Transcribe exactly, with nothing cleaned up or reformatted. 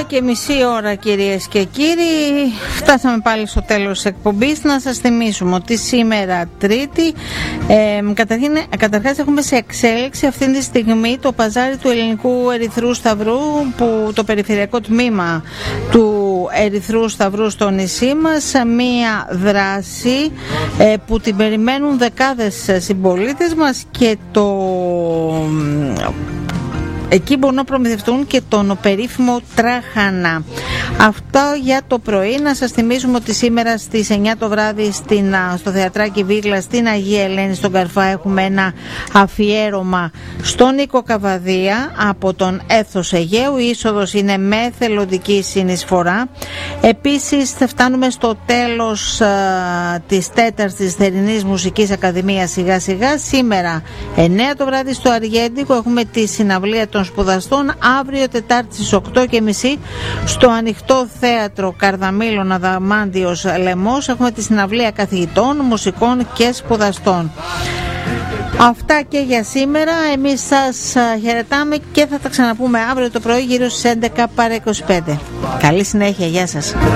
και μισή ώρα, κυρίες και κύριοι. Φτάσαμε πάλι στο τέλος της εκπομπής. Να σας θυμίσουμε ότι σήμερα Τρίτη ε, καταρχήν, καταρχάς έχουμε σε εξέλιξη αυτή τη στιγμή το παζάρι του Ελληνικού Ερυθρού Σταυρού, που το περιφερειακό τμήμα του Ερυθρού Σταυρού στο νησί μας, μία δράση ε, που την περιμένουν δεκάδες συμπολίτες μας, και το εκεί μπορούν να προμηθευτούν και τον περίφημο τράχανα. Αυτό για το πρωί. Να σας θυμίσουμε ότι σήμερα στις εννιά το βράδυ στην, στο Θεατράκι Βίγλα στην Αγία Ελένη στον Καρφά έχουμε ένα αφιέρωμα στον Νίκο Καβαδία από τον Έθος Αιγαίου. Η είσοδος είναι με θελοντική συνεισφορά. Επίσης θα φτάνουμε στο τέλος α, της τέταρτης θερινής Μουσικής Ακαδημίας σιγά σιγά. Σήμερα εννιά το βράδυ στο Αργέντικο έχουμε τη συναυλία των σπουδαστών. Αύριο Τετάρτη στις οκτώ και μισή στο Ανοιχτό Θέατρο Καρδαμήλων Αδαμάντιος Λεμός έχουμε τη συναυλία καθηγητών, μουσικών και σπουδαστών. Αυτά και για σήμερα. Εμείς σας χαιρετάμε και θα τα ξαναπούμε αύριο το πρωί γύρω στις έντεκα παρά είκοσι πέντε. Καλή συνέχεια, γεια σας.